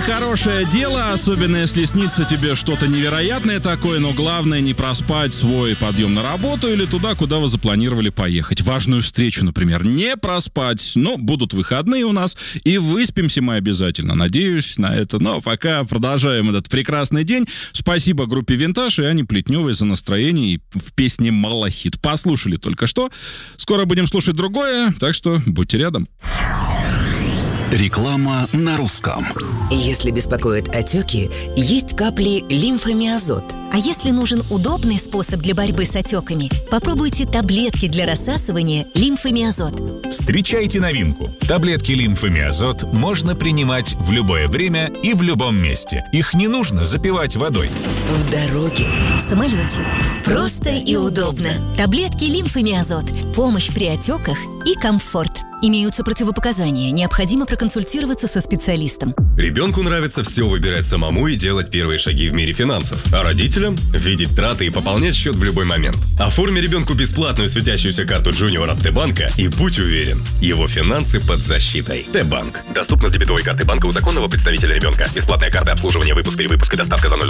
хорошее дело, особенно если снится тебе что-то невероятное такое, но главное не проспать свой подъем на работу или туда, куда вы запланировали поехать. Важную встречу, например, не проспать. Но будут выходные у нас, и выспимся мы обязательно. Надеюсь на это. Но пока продолжаем этот прекрасный день. Спасибо группе «Винтаж» и Ане Плетневой за настроение в песне «Малахит». Послушали только что. Скоро будем слушать другое, так что будьте рядом. Реклама на русском. Если беспокоят отеки, есть капли лимфомиазот. А если нужен удобный способ для борьбы с отеками, попробуйте таблетки для рассасывания лимфомиазот. Встречайте новинку. Таблетки лимфомиазот можно принимать в любое время и в любом месте. Их не нужно запивать водой. В дороге, В самолете. Просто и удобно. Таблетки лимфомиазот. Помощь при отеках и комфорт. Имеются противопоказания. Необходимо проконсультироваться со специалистом. Ребенку нравится все выбирать самому и делать первые шаги в мире финансов. А родителям – видеть траты и пополнять счет в любой момент. Оформи ребенку бесплатную светящуюся карту Junior от Т-банка и будь уверен, его финансы под защитой. Т-банк. Доступно с дебетовой карты банка у законного представителя ребенка. Бесплатная карта обслуживания, выпуск и доставка за 0